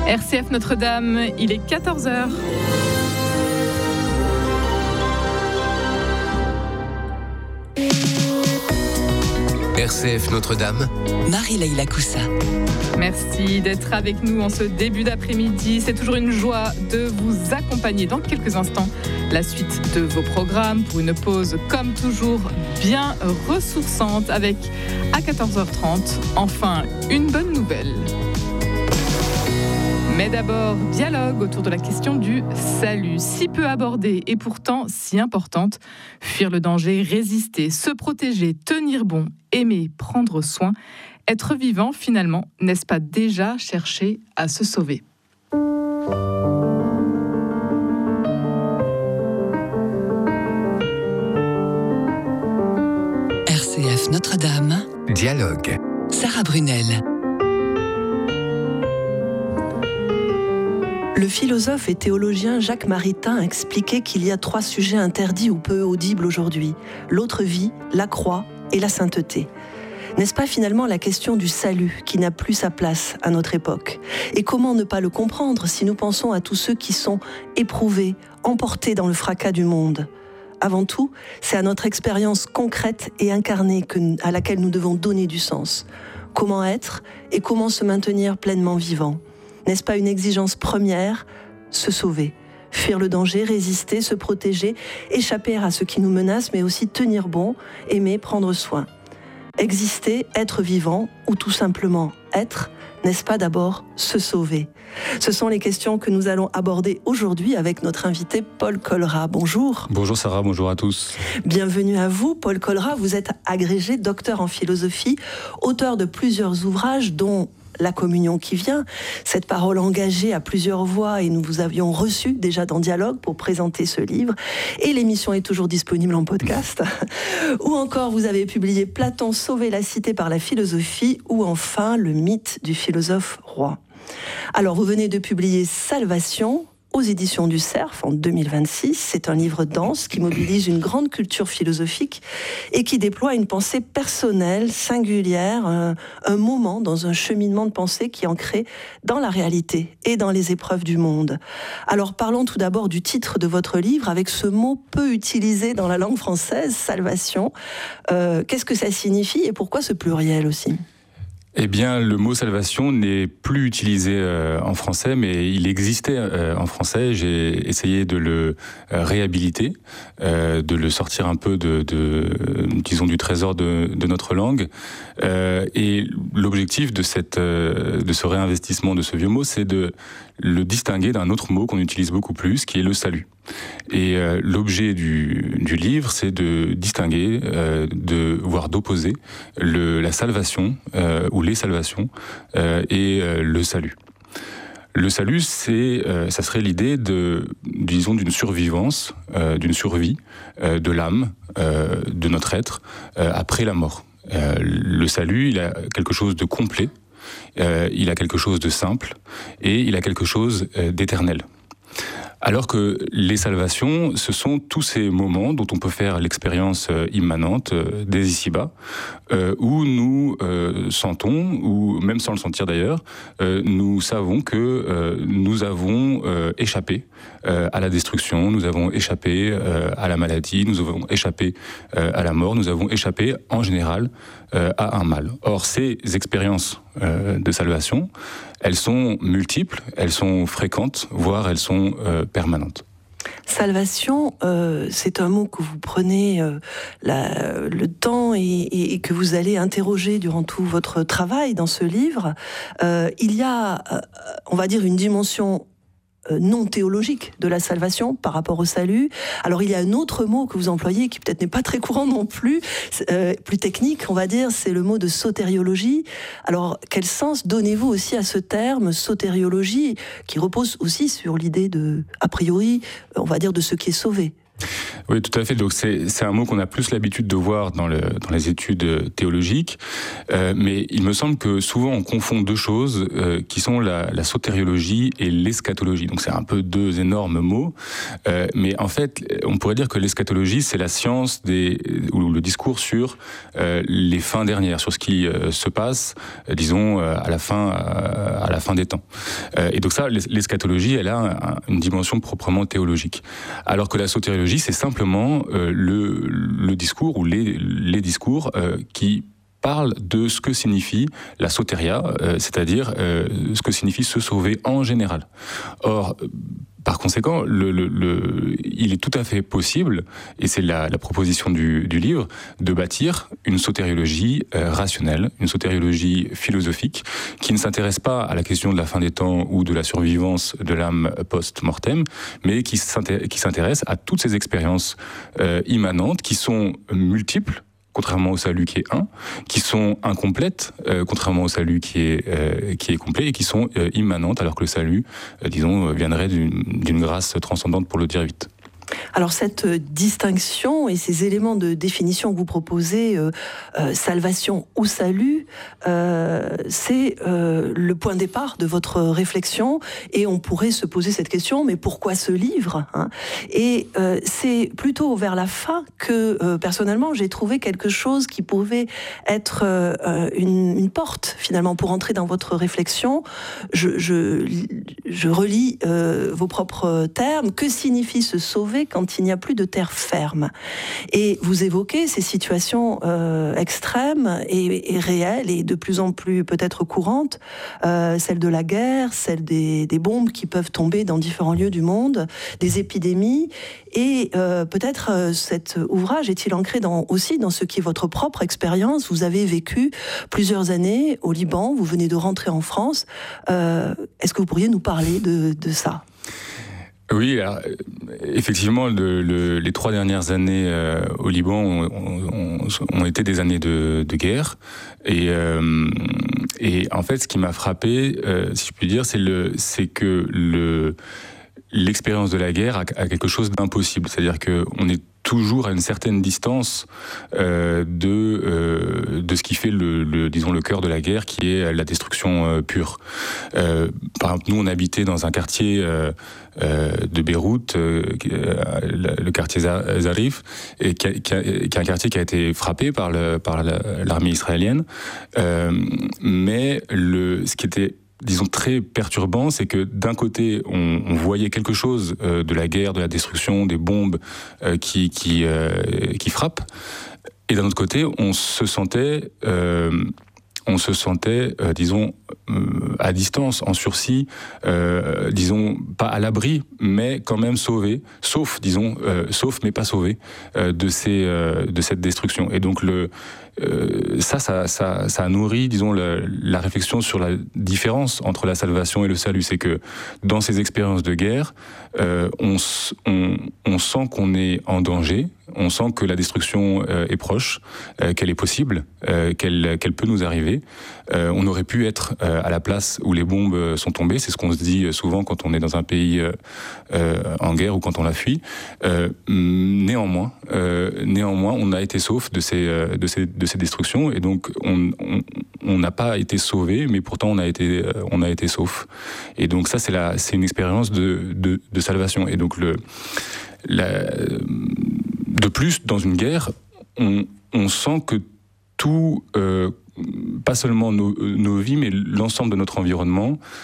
RCF Notre-Dame, il est 14h. RCF Notre-Dame, Marie-Leïla Coussa. Merci d'être avec nous en ce début d'après-midi. C'est toujours une joie de vous accompagner dans quelques instants. La suite de vos programmes pour une pause comme toujours bien ressourçante avec à 14h30, enfin une bonne nouvelle. Mais d'abord, dialogue autour de la question du salut, si peu abordée et pourtant si importante. Fuir le danger, résister, se protéger, tenir bon, aimer, prendre soin. Être vivant, finalement, n'est-ce pas déjà chercher à se sauver ? RCF Notre-Dame, dialogue. Sarah Brunel. Le philosophe et théologien Jacques Maritain expliquait qu'il y a 3 sujets interdits ou peu audibles aujourd'hui. L'autre vie, la croix et la sainteté. N'est-ce pas finalement la question du salut qui n'a plus sa place à notre époque ? Et comment ne pas le comprendre si nous pensons à tous ceux qui sont éprouvés, emportés dans le fracas du monde ? Avant tout, c'est à notre expérience concrète et incarnée à laquelle nous devons donner du sens. Comment être et comment se maintenir pleinement vivant ? N'est-ce pas une exigence première ? Se sauver, fuir le danger, résister, se protéger, échapper à ce qui nous menace, mais aussi tenir bon, aimer, prendre soin. Exister, être vivant, ou tout simplement être, n'est-ce pas d'abord se sauver ? Ce sont les questions que nous allons aborder aujourd'hui avec notre invité Paul Colrat. Bonjour. Bonjour Sarah, bonjour à tous. Bienvenue à vous, Paul Colrat. Vous êtes agrégé, docteur en philosophie, auteur de plusieurs ouvrages dont La communion qui vient, cette parole engagée à plusieurs voix, et nous vous avions reçu déjà dans Dialogue pour présenter ce livre, et l'émission est toujours disponible en podcast. Ou encore, vous avez publié Platon, sauver la cité par la philosophie, ou enfin le mythe du philosophe roi. Alors, vous venez de publier Salvation aux éditions du Cerf en 2026. C'est un livre dense qui mobilise une grande culture philosophique et qui déploie une pensée personnelle, singulière, un moment dans un cheminement de pensée qui est ancré dans la réalité et dans les épreuves du monde. Alors parlons tout d'abord du titre de votre livre avec ce mot peu utilisé dans la langue française, salvation. Qu'est-ce que ça signifie et pourquoi ce pluriel aussi ? Eh bien, le mot salvation n'est plus utilisé en français, mais il existait en français. J'ai essayé de le réhabiliter, de le sortir un peu disons, du trésor de notre langue. Et l'objectif de ce réinvestissement de ce vieux mot, c'est de le distinguer d'un autre mot qu'on utilise beaucoup plus, qui est le salut. Et l'objet du livre, c'est de distinguer, voire d'opposer la salvation ou les salvations et le salut. Le salut, ça serait l'idée d'une survivance, d'une survie de l'âme, de notre être, après la mort. Le salut, il a quelque chose de complet, il a quelque chose de simple, et il a quelque chose d'éternel. Alors que les salvations, ce sont tous ces moments dont on peut faire l'expérience immanente dès ici-bas, où nous sentons, ou même sans le sentir d'ailleurs, nous savons que nous avons échappé à la destruction, nous avons échappé à la maladie, nous avons échappé à la mort, nous avons échappé en général à un mal. Or, ces expériences de salvation, elles sont multiples, elles sont fréquentes, voire elles sont permanentes. Salvation, c'est un mot que vous prenez le temps et que vous allez interroger durant tout votre travail dans ce livre. Il y a, on va dire, une dimension non théologique de la salvation par rapport au salut. Alors il y a un autre mot que vous employez qui peut-être n'est pas très courant non plus, plus technique on va dire, c'est le mot de sotériologie. Alors quel sens donnez-vous aussi à ce terme sotériologie qui repose aussi sur l'idée de, a priori, on va dire de ce qui est sauvé? Oui, tout à fait. Donc c'est un mot qu'on a plus l'habitude de voir dans les études théologiques, mais il me semble que souvent on confond deux choses qui sont la sotériologie et l'eschatologie. Donc c'est un peu deux énormes mots, mais en fait on pourrait dire que l'eschatologie c'est la science ou le discours sur les fins dernières, sur ce qui se passe, disons à la fin fin des temps. Et donc ça, l'eschatologie, elle a une dimension proprement théologique. Alors que la sotériologie, c'est simplement le discours ou les discours qui parle de ce que signifie la soteria, c'est-à-dire ce que signifie se sauver en général. Or, par conséquent, il est tout à fait possible, et c'est la proposition du livre, de bâtir une sotériologie rationnelle, une sotériologie philosophique, qui ne s'intéresse pas à la question de la fin des temps ou de la survivance de l'âme post-mortem, mais qui s'intéresse à toutes ces expériences immanentes, qui sont multiples, contrairement au salut qui est un, qui sont incomplètes, contrairement au salut qui est complet, et qui sont immanentes, alors que le salut, viendrait d'une grâce transcendante, pour le dire vite. Alors cette distinction et ces éléments de définition que vous proposez, salvation ou salut, c'est le point de départ de votre réflexion, et on pourrait se poser cette question, mais pourquoi ce livre, hein ? Et c'est plutôt vers la fin que, personnellement, j'ai trouvé quelque chose qui pouvait être une porte, finalement, pour entrer dans votre réflexion. Je relis vos propres termes. Que signifie se sauver quand il n'y a plus de terre ferme? Et vous évoquez ces situations extrêmes et réelles et de plus en plus peut-être courantes, celle de la guerre, celle des bombes qui peuvent tomber dans différents lieux du monde, des épidémies, et peut-être cet ouvrage est-il ancré aussi dans ce qui est votre propre expérience. Vous avez vécu plusieurs années au Liban, vous venez de rentrer en France. Est-ce que vous pourriez nous parler de ça ? Oui, alors, effectivement, les 3 dernières années au Liban ont été des années de guerre. Et en fait, ce qui m'a frappé, si je puis dire, c'est que l'expérience de la guerre a quelque chose d'impossible. C'est-à-dire qu'on est toujours à une certaine distance de ce qui fait le cœur de la guerre, qui est la destruction pure. Par exemple, nous, on habitait dans un quartier de Beyrouth, le quartier Zarif, et qui est un quartier qui a été frappé par l'armée israélienne. Mais ce qui était très perturbant, c'est que d'un côté, on voyait quelque chose de la guerre, de la destruction, des bombes qui frappent, et d'un autre côté, on se sentait à distance, en sursis, pas à l'abri, mais quand même sauvé, sauf mais pas sauvé de cette destruction. Et donc ça nourrit, la réflexion sur la différence entre la salvation et le salut. C'est que dans ces expériences de guerre, on sent qu'on est en danger, on sent que la destruction est proche, qu'elle est possible, qu'elle peut nous arriver. On aurait pu être à la place où les bombes sont tombées. C'est ce qu'on se dit souvent quand on est dans un pays en guerre ou quand on la fuit. Néanmoins, on a été sauf de ces destructions, et donc on n'a pas été sauvé, mais pourtant on a été sauf. Et donc ça, c'est une expérience de salvation. Et donc de plus, dans une guerre, on sent que tout, pas seulement nos vies, mais l'ensemble de notre environnement